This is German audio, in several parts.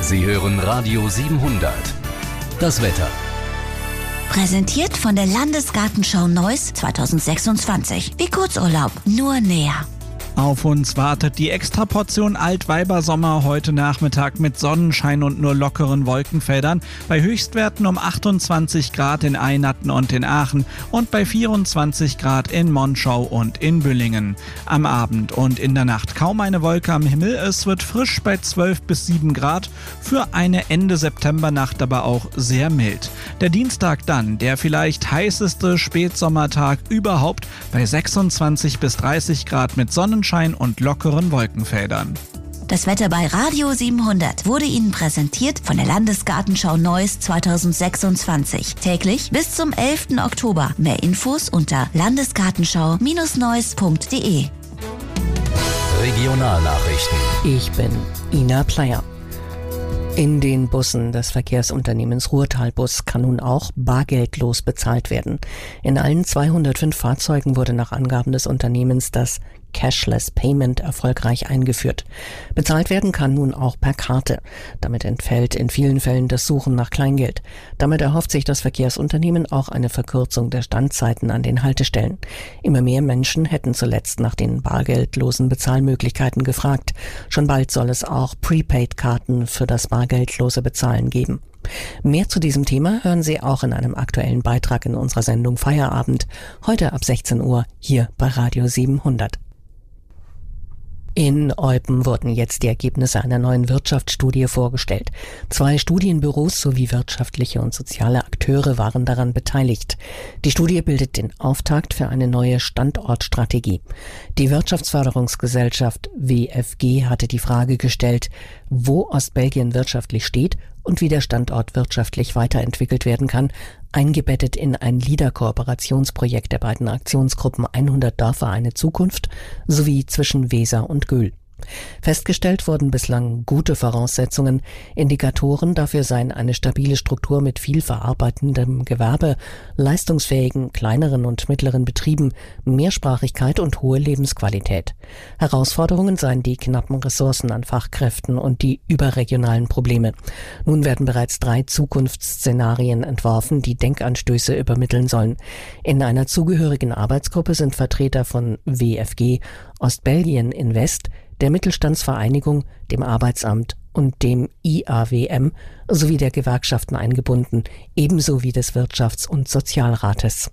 Sie hören Radio 700. Das Wetter. Präsentiert von der Landesgartenschau Neuss 2026. Wie Kurzurlaub, nur näher. Auf uns wartet die Extraportion Altweibersommer heute Nachmittag mit Sonnenschein und nur lockeren Wolkenfeldern bei Höchstwerten um 28 Grad in Eynatten und in Aachen und bei 24 Grad in Monschau und in Büllingen. Am Abend und in der Nacht kaum eine Wolke am Himmel, es wird frisch bei 12 bis 7 Grad, für eine Ende Septembernacht aber auch sehr mild. Der Dienstag dann, der vielleicht heißeste Spätsommertag überhaupt, bei 26 bis 30 Grad mit Sonnenschein und lockeren Wolkenfeldern. Das Wetter bei Radio 700 wurde Ihnen präsentiert von der Landesgartenschau Neuss 2026. Täglich bis zum 11. Oktober. Mehr Infos unter landesgartenschau-neuss.de. Regionalnachrichten. Ich bin Ina Pleyer. In den Bussen des Verkehrsunternehmens Ruhrtalbus kann nun auch bargeldlos bezahlt werden. In allen 205 Fahrzeugen wurde nach Angaben des Unternehmens das Cashless Payment erfolgreich eingeführt. Bezahlt werden kann nun auch per Karte. Damit entfällt in vielen Fällen das Suchen nach Kleingeld. Damit erhofft sich das Verkehrsunternehmen auch eine Verkürzung der Standzeiten an den Haltestellen. Immer mehr Menschen hätten zuletzt nach den bargeldlosen Bezahlmöglichkeiten gefragt. Schon bald soll es auch Prepaid-Karten für das bargeldlose Bezahlen geben. Mehr zu diesem Thema hören Sie auch in einem aktuellen Beitrag in unserer Sendung Feierabend, heute ab 16 Uhr hier bei Radio 700. In Eupen wurden jetzt die Ergebnisse einer neuen Wirtschaftsstudie vorgestellt. 2 Studienbüros sowie wirtschaftliche und soziale Akteure waren daran beteiligt. Die Studie bildet den Auftakt für eine neue Standortstrategie. Die Wirtschaftsförderungsgesellschaft WFG hatte die Frage gestellt, wo Ostbelgien wirtschaftlich steht und wie der Standort wirtschaftlich weiterentwickelt werden kann, eingebettet in ein LIDER-Kooperationsprojekt der beiden Aktionsgruppen 100 Dörfer eine Zukunft sowie zwischen Weser und Göhl. Festgestellt wurden bislang gute Voraussetzungen. Indikatoren dafür seien eine stabile Struktur mit viel verarbeitendem Gewerbe, leistungsfähigen kleineren und mittleren Betrieben, Mehrsprachigkeit und hohe Lebensqualität. Herausforderungen seien die knappen Ressourcen an Fachkräften und die überregionalen Probleme. Nun werden bereits 3 Zukunftsszenarien entworfen, die Denkanstöße übermitteln sollen. In einer zugehörigen Arbeitsgruppe sind Vertreter von WFG, Ostbelgien Invest, der Mittelstandsvereinigung, dem Arbeitsamt und dem IAWM sowie der Gewerkschaften eingebunden, ebenso wie des Wirtschafts- und Sozialrates.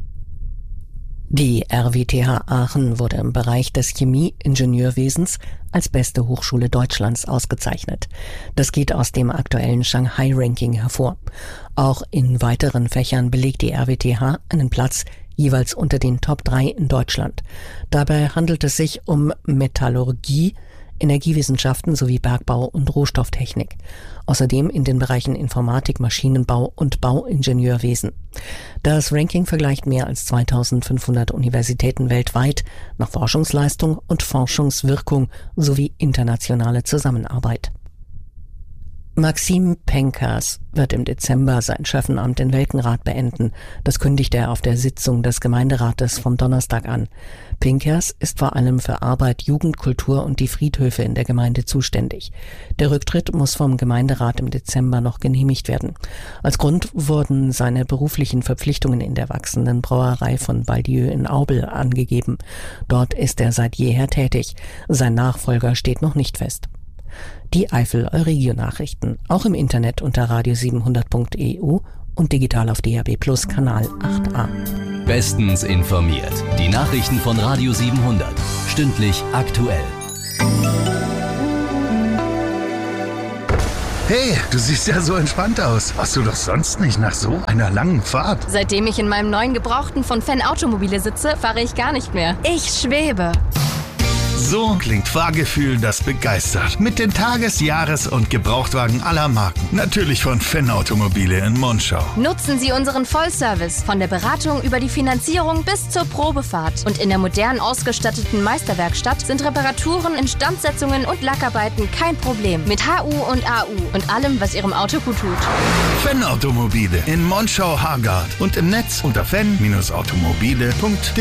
Die RWTH Aachen wurde im Bereich des Chemie-Ingenieurwesens als beste Hochschule Deutschlands ausgezeichnet. Das geht aus dem aktuellen Shanghai-Ranking hervor. Auch in weiteren Fächern belegt die RWTH einen Platz jeweils unter den Top 3 in Deutschland. Dabei handelt es sich um Metallurgie, Energiewissenschaften sowie Bergbau und Rohstofftechnik. Außerdem in den Bereichen Informatik, Maschinenbau und Bauingenieurwesen. Das Ranking vergleicht mehr als 2500 Universitäten weltweit nach Forschungsleistung und Forschungswirkung sowie internationale Zusammenarbeit. Maxim Penkers wird im Dezember sein Chefamt in Welkenrath beenden. Das kündigte er auf der Sitzung des Gemeinderates vom Donnerstag an. Penkers ist vor allem für Arbeit, Jugend, Kultur und die Friedhöfe in der Gemeinde zuständig. Der Rücktritt muss vom Gemeinderat im Dezember noch genehmigt werden. Als Grund wurden seine beruflichen Verpflichtungen in der wachsenden Brauerei von Baldieu in Aubel angegeben. Dort ist er seit jeher tätig. Sein Nachfolger steht noch nicht fest. Die Eifel-Euregio-Nachrichten, auch im Internet unter radio700.eu und digital auf DAB+ Kanal 8a. Bestens informiert. Die Nachrichten von Radio 700. Stündlich aktuell. Hey, du siehst ja so entspannt aus. Warst du doch sonst nicht nach so einer langen Fahrt? Seitdem ich in meinem neuen Gebrauchten von Fenn Automobile sitze, fahre ich gar nicht mehr. Ich schwebe. So klingt Fahrgefühl, das begeistert. Mit den Tages-, Jahres- und Gebrauchtwagen aller Marken. Natürlich von Fenn Automobile in Monschau. Nutzen Sie unseren Vollservice von der Beratung über die Finanzierung bis zur Probefahrt. Und in der modern ausgestatteten Meisterwerkstatt sind Reparaturen, Instandsetzungen und Lackarbeiten kein Problem. Mit HU und AU und allem, was Ihrem Auto gut tut. Fenn Automobile in Monschau-Hargard und im Netz unter fenn-automobile.de.